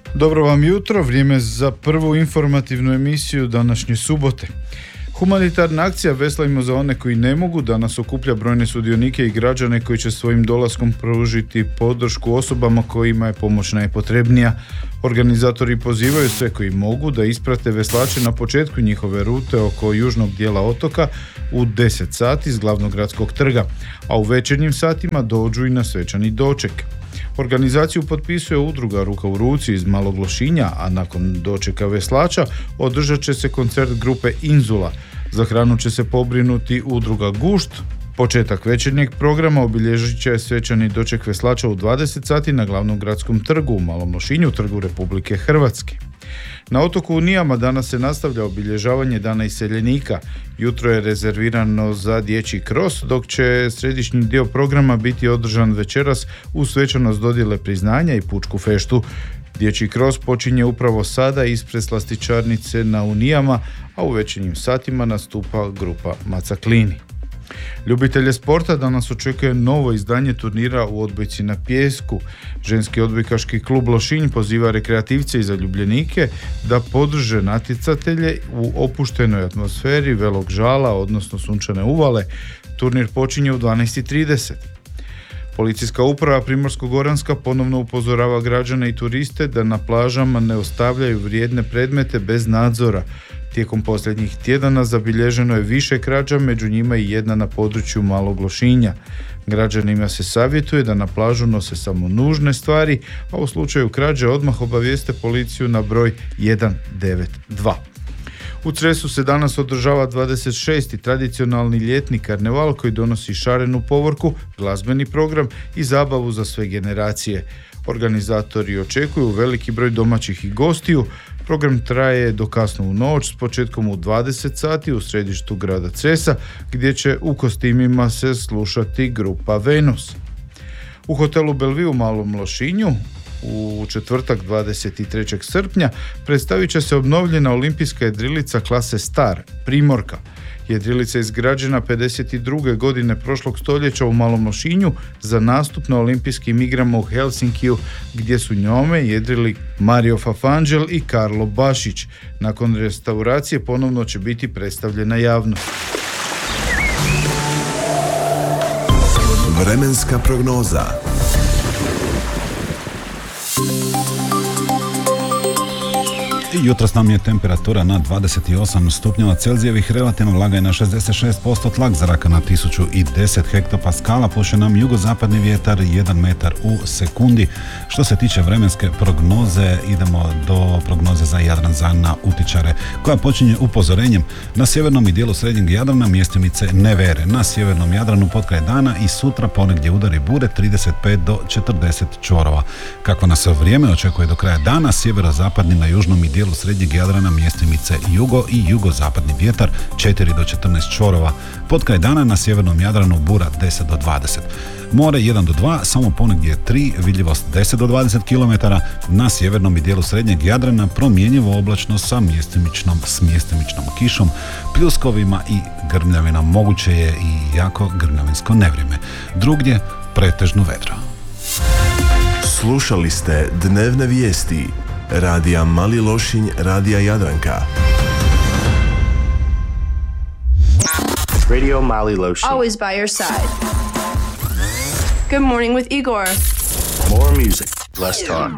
Dobro vam jutro, vrijeme za prvu informativnu emisiju današnje subote. Humanitarna akcija Veslajmo za one koji ne mogu danas okuplja brojne sudionike i građane koji će svojim dolaskom pružiti podršku osobama kojima je pomoć najpotrebnija. Organizatori pozivaju sve koji mogu da isprate veslače na početku njihove rute oko južnog dijela otoka u 10 sati s glavnog gradskog trga, a u večernjim satima dođu i na svečani doček. Organizaciju potpisuje udruga Ruka u ruci iz Malog Lošinja, a nakon dočeka veslača održat će se koncert grupe Inzula. Za hranu će se pobrinuti udruga Gušt. Početak večernjeg programa obilježit će svečani doček veslača u 20 sati na glavnom gradskom trgu u Malom Lošinju, trgu Republike Hrvatske. Na otoku Unijama danas se nastavlja obilježavanje Dana iseljenika. Jutro je rezervirano za dječji kros, dok će središnji dio programa biti održan večeras u svečanost dodjele priznanja i pučku feštu. Dječji kros počinje upravo sada ispred slastičarnice na Unijama, a u večernjim satima nastupa grupa Macaklini. Ljubitelje sporta danas očekuje novo izdanje turnira u odbojci na pijesku. Ženski odbojkaški klub Lošinj poziva rekreativce i zaljubljenike da podrže natjecatelje u opuštenoj atmosferi Velog žala, odnosno Sunčane uvale. Turnir počinje u 12:30. Policijska uprava Primorsko-goranska ponovno upozorava građane i turiste da na plažama ne ostavljaju vrijedne predmete bez nadzora. Tijekom posljednjih tjedana zabilježeno je više krađa, među njima i jedna na području Malog Lošinja. Građanima se savjetuje da na plažu nose samo nužne stvari, a u slučaju krađe odmah obavijeste policiju na broj 192. U Cresu se danas održava 26. tradicionalni ljetni karneval koji donosi šarenu povorku, glazbeni program i zabavu za sve generacije. Organizatori očekuju veliki broj domaćih i gostiju. Program traje do kasno u noć s početkom u 20 sati u središtu grada Cresa, gdje će u kostimima se slušati grupa Venus. U hotelu Bellevue u Malom Lošinju u četvrtak 23. srpnja predstavit će se obnovljena olimpijska jedrilica klase Star, Primorka. Jedrilica je izgrađena 52. godine prošlog stoljeća u Malom Lošinju za nastup na olimpijskim igrama u Helsinkiju, gdje su njome jedrili Mario Fafangel i Karlo Bašić. Nakon restauracije ponovno će biti predstavljena javnost. Vremenska prognoza. Jutros nam je temperatura na 28 stupnjeva Celzijevih, relativno vlaga je na 66%, tlak zraka na 1010 hektopaskala, puše nam jugozapadni vjetar 1 metar u sekundi. Što se tiče vremenske prognoze, idemo do prognoze za Jadran za nautičare, koja počinje upozorenjem na sjevernom i dijelu srednjeg Jadrana mjestimice nevere. Na sjevernom Jadranu potkraj dana i sutra ponegdje udari bure 35 do 40 čvorova. Kako nas vrijeme očekuje do kraja dana, sjeverozapadni na južnom i dijelu srednjeg Jadrana mjestimice jugo i jugozapadni vjetar 4 do 14 čvorova. Potkraj dana na sjevernom Jadranu bura 10 do 20. More 1 do 2, samo ponegdje 3, vidljivost 10 do 20 km. Na sjevernom i dijelu srednjeg Jadrana promjenjivo oblačno sa mjestimičnom kišom, pljuskovima i grmljavinom. Moguće je i jako grmljavinsko nevrijeme. Drugdje pretežno vedro. Slušali ste dnevne vijesti Radija Mali Lošinj, Radija Jadranka. Radio Mali Lošinj. Always by your side. Good morning with Igor. More music, less talk.